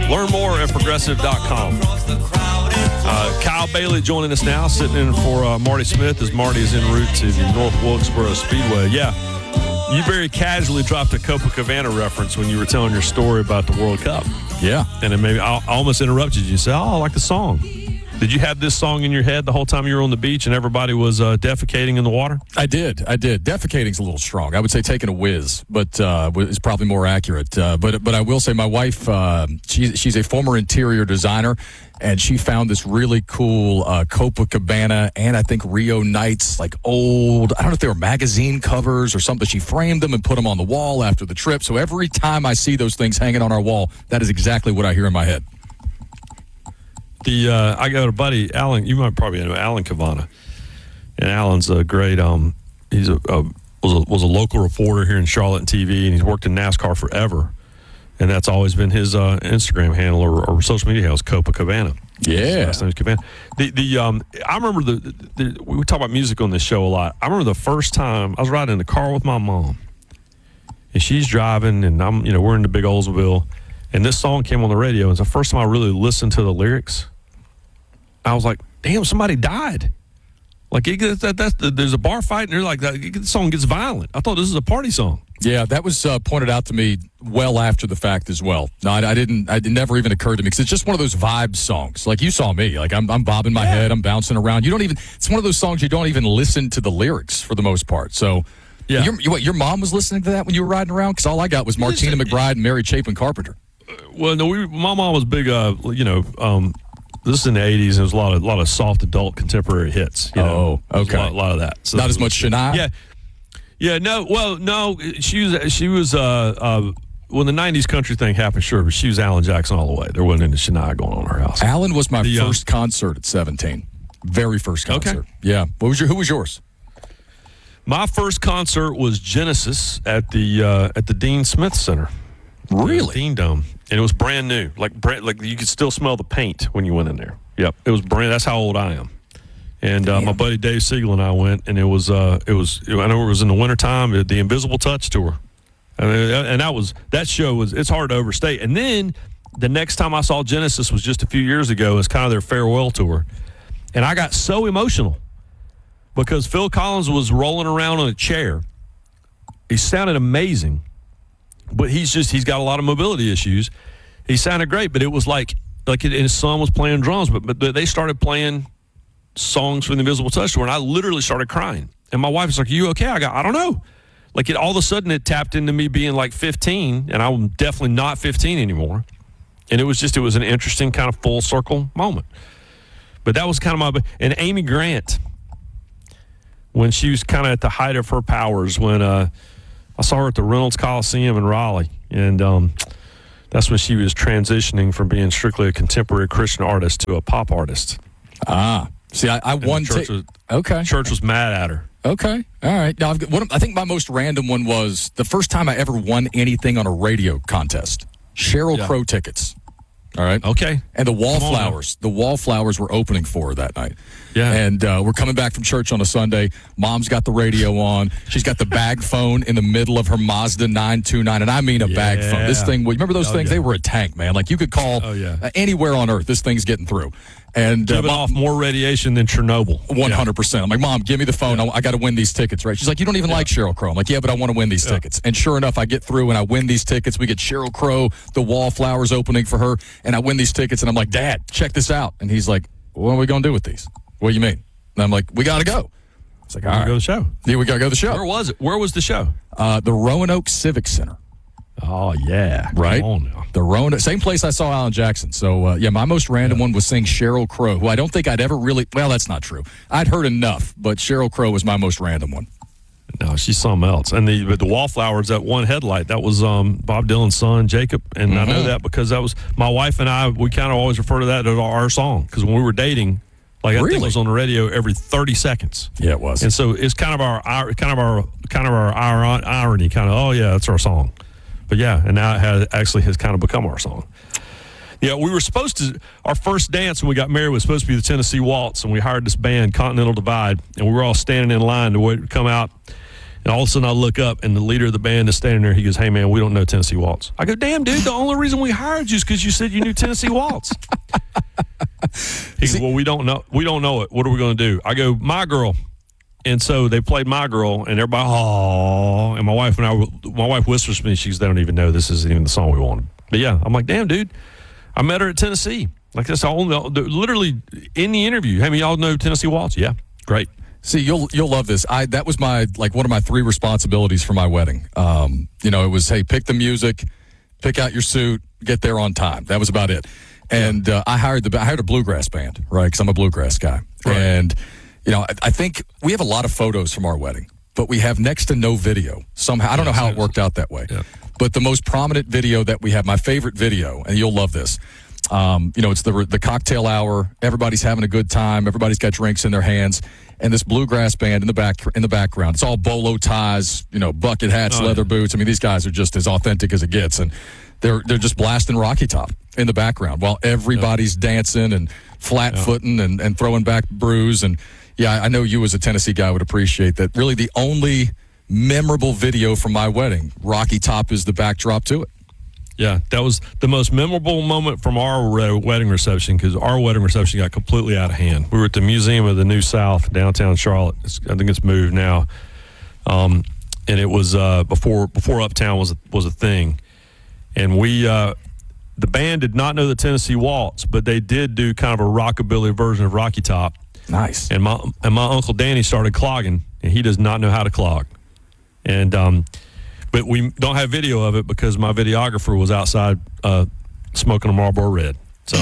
Learn more at progressive.com. Kyle Bailey joining us now, sitting in for Marty Smith as Marty is en route to the North Wilkesboro Speedway. Yeah, you very casually dropped a Copacabana reference when you were telling your story about the World Cup. Yeah. And then maybe I almost interrupted you. You said, I like the song. Did you have this song in your head the whole time you were on the beach and everybody was defecating in the water? I did. Defecating's a little strong. I would say taking a whiz, but is probably more accurate. But I will say my wife, she's a former interior designer, and she found this really cool Copacabana and I think Rio Nights, like old, I don't know if they were magazine covers or something. She framed them and put them on the wall after the trip. So every time I see those things hanging on our wall, that is exactly what I hear in my head. I got a buddy, Alan. You might probably know Alan Cavana, and Alan's a great. He's was a local reporter here in Charlotte TV, and he's worked in NASCAR forever, and that's always been his Instagram handle or social media handle is Copacabana. Yeah, last name's Cabana. I remember we talk about music on this show a lot. I remember the first time I was riding in the car with my mom, and she's driving, and we're in the big Oldsmobile. And this song came on the radio. It's the first time I really listened to the lyrics. I was like, damn, somebody died. Like, there's a bar fight, and they're like, the song gets violent. I thought this was a party song. Yeah, that was pointed out to me well after the fact as well. No, it never even occurred to me because it's just one of those vibe songs. Like you saw me, like I'm bobbing my head, I'm bouncing around. It's one of those songs you don't even listen to the lyrics for the most part. So, yeah. Your mom was listening to that when you were riding around? Because all I got was Martina McBride and Mary Chapin Carpenter. Well, no, my mom was big, this is in the 80s, and there was a lot of soft adult contemporary hits. Oh, okay. A lot of that. So not as much Shania? Yeah. Yeah, no, she was when the 90s country thing happened, sure, but she was Alan Jackson all the way. There wasn't any Shania going on in her house. Alan was my first concert at 17. Very first concert. Okay. Yeah. Who was yours? My first concert was Genesis at the Dean Smith Center. Really? Dean Dome. And it was brand new. Like you could still smell the paint when you went in there. Yep. It was brand. That's how old I am. And my buddy Dave Siegel and I went, and it was I know it was in the wintertime, the Invisible Touch tour. And that show was, it's hard to overstate. And then the next time I saw Genesis was just a few years ago. It was kind of their farewell tour. And I got so emotional because Phil Collins was rolling around on a chair. He sounded amazing. But he's got a lot of mobility issues. He sounded great, but it was like his son was playing drums, but they started playing songs from the Invisible Touch Tour, and I literally started crying. And my wife was like, "Are you okay?" I don't know. Like all of a sudden it tapped into me being like 15, and I'm definitely not 15 anymore. And it was an interesting kind of full circle moment. But that was kind of and Amy Grant, when she was kind of at the height of her powers, when I saw her at the Reynolds Coliseum in Raleigh, and that's when she was transitioning from being strictly a contemporary Christian artist to a pop artist. See, I won. Okay. Church was mad at her. Okay, all right. Now, I think my most random one was the first time I ever won anything on a radio contest. Sheryl Crow tickets. All right. Okay. And the Wallflowers were opening for her that night. Yeah. And we're coming back from church on a Sunday. Mom's got the radio on. She's got the bag phone in the middle of her Mazda 929. And I mean a bag phone. This thing, remember those things? Yeah. They were a tank, man. Like you could call anywhere on earth. This thing's getting through. And giving off more radiation than Chernobyl. 100%. I'm like, Mom, give me the phone. I got to win these tickets, right? She's like, you don't even like Sheryl Crow. I'm like, yeah, but I want to win these tickets. And sure enough, I get through and I win these tickets. We get Sheryl Crow, the Wallflowers opening for her, and I win these tickets. And I'm like, Dad, check this out. And he's like, what are we going to do with these? What do you mean? And I'm like, we got to go. It's like, all right. Go to the show. Yeah, we got to go to the show. Where was it? Where was the show? The Roanoke Civic Center. Oh, yeah. Right? Come on now. The Roanoke, same place I saw Alan Jackson. So, my most random one was seeing Sheryl Crow, who I don't think I'd ever really, well, that's not true. I'd heard enough, but Sheryl Crow was my most random one. No, she's something else. And the Wallflowers, that one headlight, that was Bob Dylan's son, Jacob. And I know that because that was, my wife and I, we kind of always refer to that as our song. Because when we were dating, like I think it was on the radio every 30 seconds. Yeah, it was. And so it's kind of our irony, kind of, oh yeah, that's our song. But yeah, and now it has kind of become our song. Yeah, we were supposed to, our first dance when we got married was supposed to be the Tennessee Waltz, and we hired this band, Continental Divide, and we were all standing in line to wait to come out. And all of a sudden I look up, and the leader of the band is standing there. He goes, "Hey, man, we don't know Tennessee Waltz." I go, "Damn, dude, the only reason we hired you is because you said you knew Tennessee Waltz." He goes, "Well, we don't know it. What are we going to do?" I go, "My Girl." And so they played My Girl, and everybody, oh, and my wife whispers to me, she goes, "They don't even know this isn't even the song we wanted." But yeah, I'm like, "Damn, dude, I met her at Tennessee." Like, that's all, literally in the interview. "Hey, y'all know Tennessee Waltz?" "Yeah." "Great." See, you'll love this. That was one of my 3 responsibilities for my wedding. It was, hey, pick the music, pick out your suit, get there on time. That was about it. And I hired a bluegrass band, right? Because I'm a bluegrass guy. Right. And I think we have a lot of photos from our wedding, but we have next to no video. Somehow, I don't know how it worked out that way. Yeah. But the most prominent video that we have, my favorite video, and you'll love this. It's the cocktail hour. Everybody's having a good time. Everybody's got drinks in their hands, and this bluegrass band in the background. It's all bolo ties, bucket hats, leather boots. I mean, these guys are just as authentic as it gets, and they're just blasting Rocky Top in the background while everybody's dancing and flat footing and throwing back brews. And yeah, I know you as a Tennessee guy would appreciate that. Really, the only memorable video from my wedding, Rocky Top is the backdrop to it. Yeah, that was the most memorable moment from our wedding reception, because our wedding reception got completely out of hand. We were at the Museum of the New South, downtown Charlotte. I think it's moved now, and it was before Uptown was a thing. And the band did not know the Tennessee Waltz, but they did do kind of a rockabilly version of Rocky Top. Nice. And my Uncle Danny started clogging, and he does not know how to clog, and but we don't have video of it because my videographer was outside smoking a Marlboro Red. So,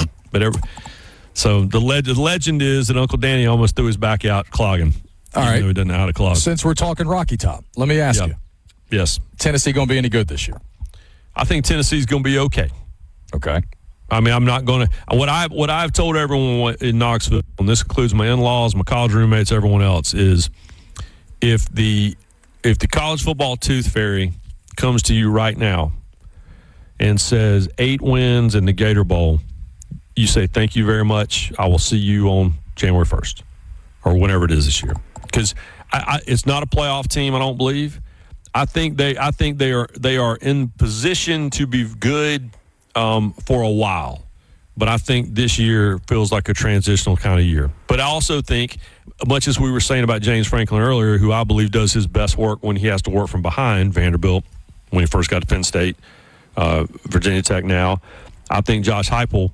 the legend is that Uncle Danny almost threw his back out clogging. All right, he didn't know how to clog. Since we're talking Rocky Top, let me ask you. Yes. Tennessee going to be any good this year? I think Tennessee's going to be okay. Okay. I mean, I'm not going to. What I've told everyone in Knoxville, and this includes my in-laws, my college roommates, everyone else, is if the college football tooth fairy comes to you right now and says 8 wins in the Gator Bowl, you say, "Thank you very much. I will see you on January 1st or whenever it is this year." Because it's not a playoff team, I don't believe. I think they are in position to be good for a while. But I think this year feels like a transitional kind of year. But I also think, much as we were saying about James Franklin earlier, who I believe does his best work when he has to work from behind, Vanderbilt, when he first got to Penn State, Virginia Tech now, I think Josh Heupel,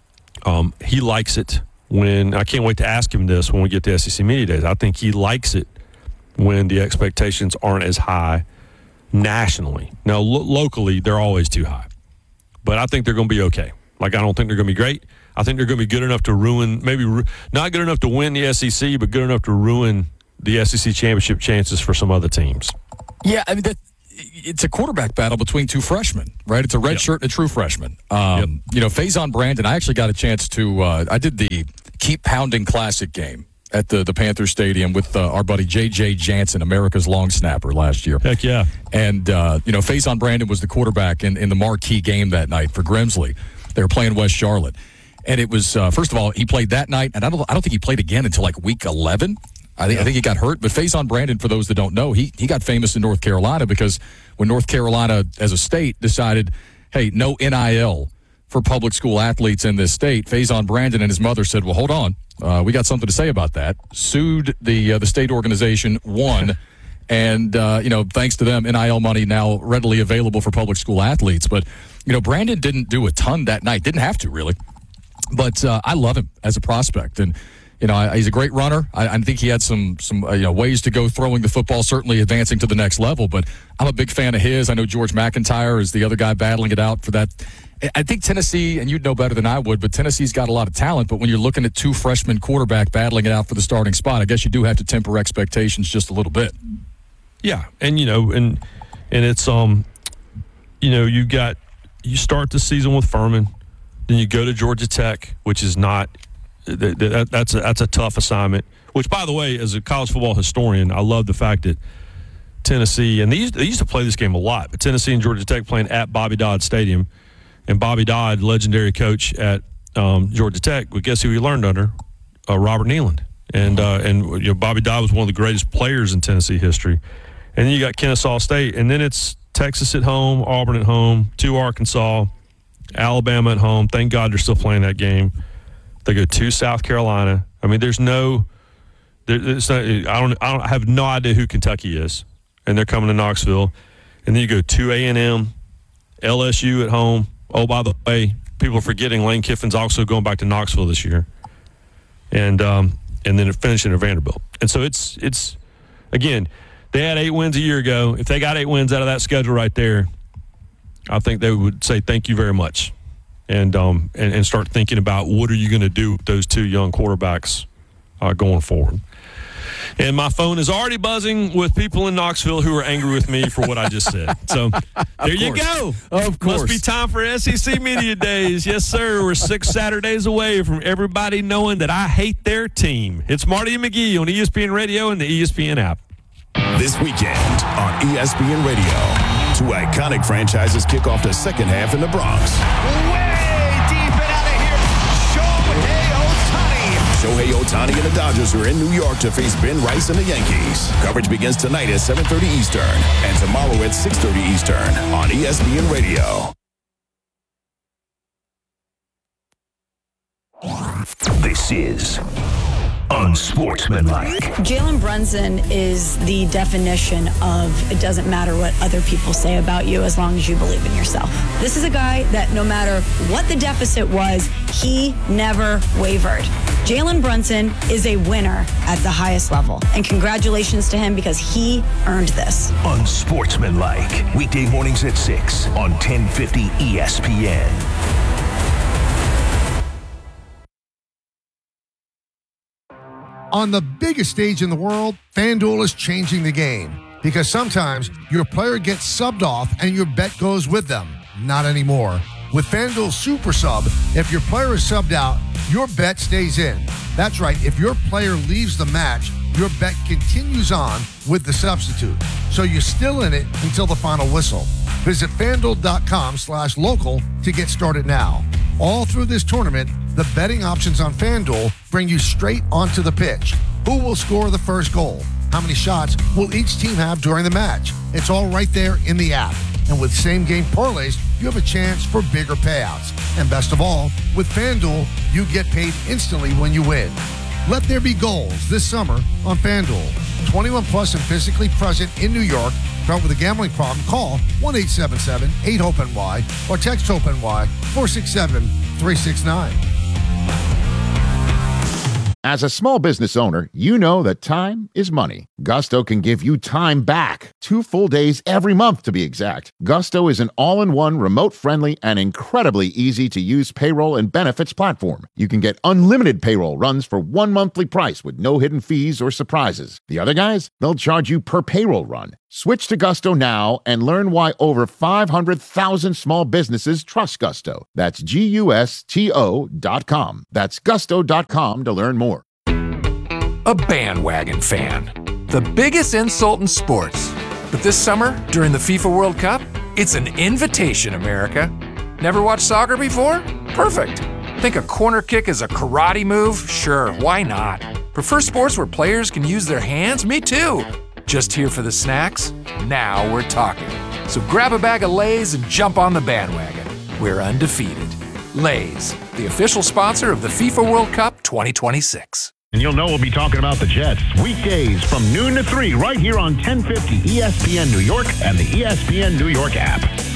he likes it when – I can't wait to ask him this when we get to SEC Media Days. I think he likes it when the expectations aren't as high nationally. Now, locally, they're always too high. But I think they're going to be okay. Like, I don't think they're going to be great. I think they're going to be good enough to ruin, maybe not good enough to win the SEC, but good enough to ruin the SEC championship chances for some other teams. Yeah, I mean, it's a quarterback battle between 2 freshmen, right? It's a red shirt and a true freshman. Faison Brandon, I actually got a chance to, I did the Keep Pounding Classic game at the Panther Stadium with our buddy J.J. Jansen, America's long snapper last year. Heck yeah. And, Faison Brandon was the quarterback in the marquee game that night for Grimsley. They were playing West Charlotte. And it was, first of all, he played that night, and I don't think he played again until like week 11. I think he got hurt. But Faison Brandon, for those that don't know, he got famous in North Carolina because when North Carolina as a state decided, hey, no NIL for public school athletes in this state, Faison Brandon and his mother said, well, hold on. We got something to say about that. Sued the state organization, won, and thanks to them, NIL money now readily available for public school athletes. But Brandon didn't do a ton that night, didn't have to really. But I love him as a prospect, and he's a great runner. I think he had some ways to go throwing the football, certainly advancing to the next level. But I'm a big fan of his. I know George McIntyre is the other guy battling it out for that. I think Tennessee, and you'd know better than I would, but Tennessee's got a lot of talent. But when you're looking at 2 freshman quarterback battling it out for the starting spot, I guess you do have to temper expectations just a little bit. Yeah, and it's you start the season with Furman, then you go to Georgia Tech, which is not that's a tough assignment. Which, by the way, as a college football historian, I love the fact that Tennessee, and they used to play this game a lot, but Tennessee and Georgia Tech playing at Bobby Dodd Stadium. And Bobby Dodd, legendary coach at Georgia Tech, but guess who he learned under? Robert Neyland. And Bobby Dodd was one of the greatest players in Tennessee history. And then you got Kennesaw State. And then it's Texas at home, Auburn at home, to Arkansas, Alabama at home. Thank God they're still playing that game. They go to South Carolina. I mean, there's no – I have no idea who Kentucky is. And they're coming to Knoxville. And then you go to A&M, LSU at home. Oh, by the way, people are forgetting Lane Kiffin's also going back to Knoxville this year. And then finishing at Vanderbilt. And so it's again, they had 8 wins a year ago. If they got 8 wins out of that schedule right there, I think they would say thank you very much, and start thinking about what are you going to do with those 2 young quarterbacks going forward. And my phone is already buzzing with people in Knoxville who are angry with me for what I just said. So there you go. Of course. Must be time for SEC Media Days. Yes, sir. We're 6 Saturdays away from everybody knowing that I hate their team. It's Marty and McGee on ESPN Radio and the ESPN app. This weekend on ESPN Radio, 2 iconic franchises kick off the second half in the Bronx. Way deep and out of here, Shohei Ohtani and the Dodgers are in New York to face Ben Rice and the Yankees. Coverage begins tonight at 7:30 Eastern and tomorrow at 6:30 Eastern on ESPN Radio. This is unsportsmanlike. Jalen Brunson is the definition of it doesn't matter what other people say about you as long as you believe in yourself. This is a guy that no matter what the deficit was, he never wavered. Jalen Brunson is a winner at the highest level. And congratulations to him because he earned this. Unsportsmanlike. Weekday mornings at 6 on 1050 ESPN. On the biggest stage in the world, FanDuel is changing the game because sometimes your player gets subbed off and your bet goes with them. Not anymore. With FanDuel Super Sub, if your player is subbed out, your bet stays in. That's right. If your player leaves the match, your bet continues on with the substitute. So you're still in it until the final whistle. Visit FanDuel.com/local to get started now. All through this tournament, the betting options on FanDuel bring you straight onto the pitch. Who will score the first goal? How many shots will each team have during the match? It's all right there in the app. And with same-game parlays, you have a chance for bigger payouts. And best of all, with FanDuel, you get paid instantly when you win. Let there be goals this summer on FanDuel. 21 plus and physically present in New York. Start with a gambling problem, call 1-877-8-HOPE-NY or text HOPE-NY 467-369. As a small business owner, you know that time is money. Gusto can give you time back. 2 full days every month, to be exact. Gusto is an all-in-one, remote-friendly, and incredibly easy-to-use payroll and benefits platform. You can get unlimited payroll runs for 1 monthly price with no hidden fees or surprises. The other guys, they'll charge you per payroll run. Switch to Gusto now and learn why over 500,000 small businesses trust Gusto. That's GUSTO.com. That's gusto.com to learn more. A bandwagon fan. The biggest insult in sports. But this summer, during the FIFA World Cup, it's an invitation, America. Never watched soccer before? Perfect. Think a corner kick is a karate move? Sure, why not? Prefer sports where players can use their hands? Me too. Just here for the snacks? Now we're talking. So grab a bag of Lay's and jump on the bandwagon. We're undefeated. Lay's, the official sponsor of the FIFA World Cup 2026. And you'll know we'll be talking about the Jets weekdays from noon to 3 right here on 1050 ESPN New York and the ESPN New York app.